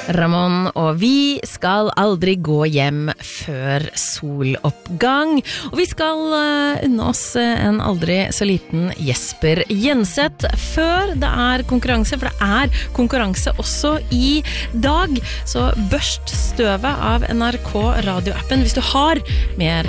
Ramón, og vi skal aldri gå hjem før soloppgang. Og vi skal unne oss en aldri så liten Jesper Jenseth før det konkurranse, for det konkurranse også i dag. Så børst støvet av NRK radioappen hvis du har mer